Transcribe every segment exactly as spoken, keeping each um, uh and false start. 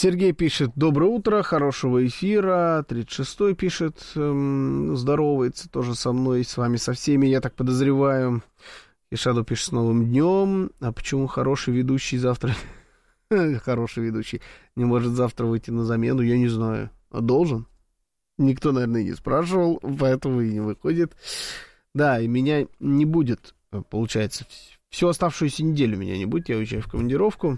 Сергей пишет: доброе утро, хорошего эфира. тридцать шестой пишет, эм, здоровается тоже со мной, с вами, со всеми, я так подозреваю. Ишаду пишет: с новым днем. А почему хороший ведущий завтра... Хороший ведущий не может завтра выйти на замену, я не знаю. А должен? Никто, наверное, не спрашивал, поэтому и не выходит. Да, и меня не будет, получается, всю оставшуюся неделю меня не будет, я уезжаю в командировку.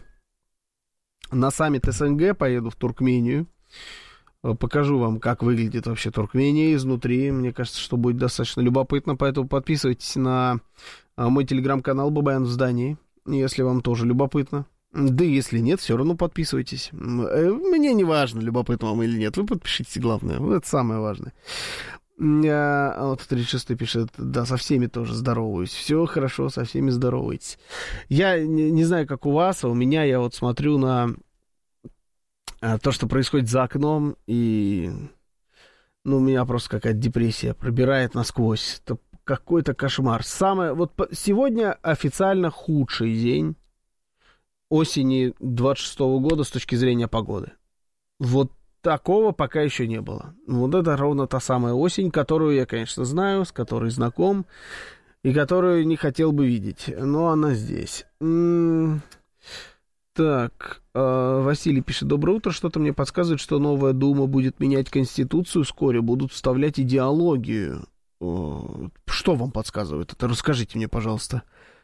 На саммит СНГ поеду в Туркмению. Покажу вам, как выглядит вообще Туркмения изнутри. Мне кажется, что будет достаточно любопытно, поэтому подписывайтесь на мой телеграм-канал Бабаян в здании, если вам тоже любопытно. Да и если нет, все равно подписывайтесь. Мне не важно, любопытно вам или нет. Вы подпишитесь, главное. Это самое важное. А вот тридцать шестой пишет: да, со всеми тоже здороваюсь. Все хорошо, со всеми здороваетесь. Я не, не знаю, как у вас, а у меня, я вот смотрю на то, что происходит за окном, и ну, у меня просто какая-то депрессия пробирает насквозь. Это какой-то кошмар. Самое, вот сегодня официально худший день осени двадцать шестого года с точки зрения погоды. Вот такого пока еще не было. Вот это ровно та самая осень, которую я, конечно, знаю, с которой знаком, и которую не хотел бы видеть. Но она здесь. М-м- так, э- Василий пишет: доброе утро. Что-то мне подсказывает, что новая Дума будет менять Конституцию вскоре, будут вставлять идеологию. О- что вам подсказывает это? Расскажите мне, пожалуйста.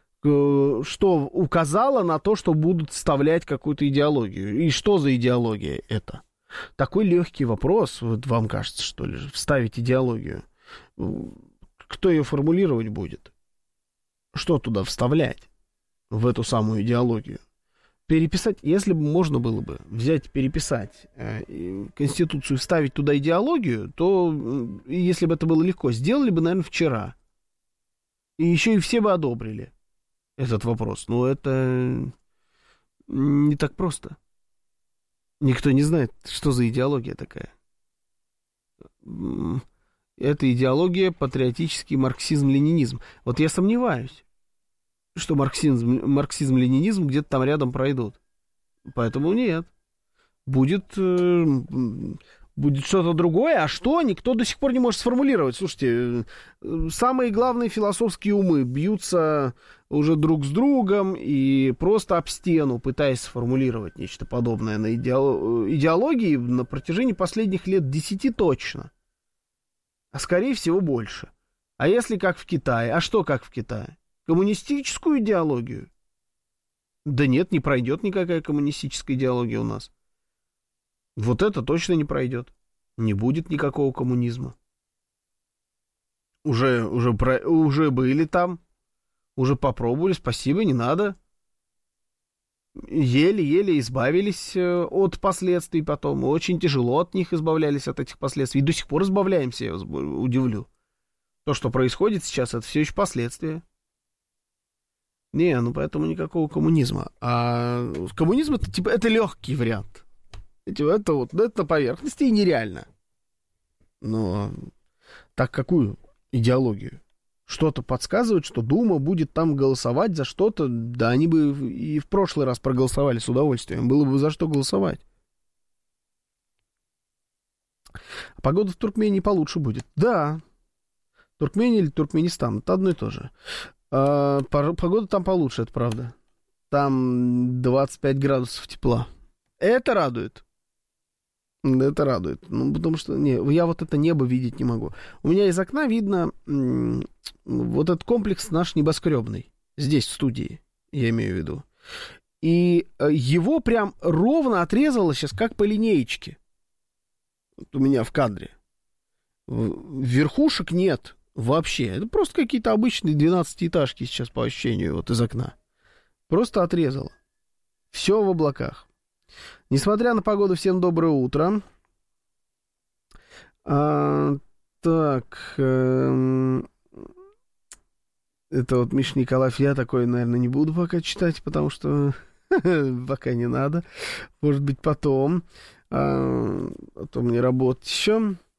Что указало на то, что будут вставлять какую-то идеологию? И что за идеология это? Такой легкий вопрос, вот вам кажется, что ли, вставить идеологию. Кто ее формулировать будет? Что туда вставлять, в эту самую идеологию? Переписать, если бы можно было бы взять, переписать э, Конституцию, вставить туда идеологию, то, э, если бы это было легко, сделали бы, наверное, вчера. И еще и все бы одобрили этот вопрос. Но это не так просто. Никто не знает, что за идеология такая. Это идеология патриотический марксизм-ленинизм. Вот я сомневаюсь, что марксизм, марксизм-ленинизм где-то там рядом пройдут. Поэтому нет. Будет, э, будет что-то другое. А что, никто до сих пор не может сформулировать. Слушайте, самые главные философские умы бьются уже друг с другом и просто об стену, пытаясь сформулировать нечто подобное на идео- идеологии на протяжении последних лет десяти точно. А скорее всего больше. А если как в Китае? А что как в Китае? Коммунистическую идеологию? Да нет, не пройдет никакая коммунистическая идеология у нас. Вот это точно не пройдет. Не будет никакого коммунизма. Уже, уже, про, уже были там. Уже попробовали, спасибо, не надо. Еле-еле избавились от последствий потом. Очень тяжело от них избавлялись, от этих последствий. И до сих пор избавляемся, я вас удивлю. То, что происходит сейчас, это все еще последствия. Не, ну поэтому никакого коммунизма. А коммунизм это типа это легкий вариант. Это вот это на поверхности и нереально. Но так какую идеологию? Что-то подсказывает, что Дума будет там голосовать за что-то. Да они бы и в прошлый раз проголосовали с удовольствием. Было бы за что голосовать. А погода в Туркмении получше будет. Да. Туркмения или Туркменистан, это одно и то же. А, погода там получше, это правда. Там двадцать пять градусов тепла. Это радует. Это радует. Ну, потому что не, я вот это небо видеть не могу. У меня из окна видно м- вот этот комплекс наш небоскребный. Здесь, в студии, я имею в виду. И его прям ровно отрезало сейчас, как по линеечке. Вот у меня в кадре. Верхушек нет вообще. Это просто какие-то обычные двенадцатиэтажки сейчас по ощущению вот из окна. Просто отрезало. Все в облаках. Несмотря на погоду, всем доброе утро. А, так. Э, это вот Миша Николаев. Я такое, наверное, не буду пока читать, потому что пока не надо. Может быть, потом. А, а то мне работать еще.